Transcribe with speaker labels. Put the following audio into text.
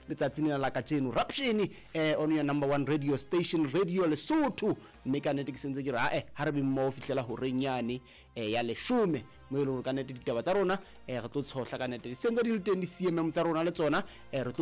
Speaker 1: letsatsing la ka tseno Raption on your number 1 radio station Radio Lesotho mme ka nete ke sentse ke ra ha re be mo fitlela ho renyane ya leshome mo ile ka nete ditaba tsa rona re tlo tshohla ka nete di sentse di le teng di CMM tsa rona le tsona re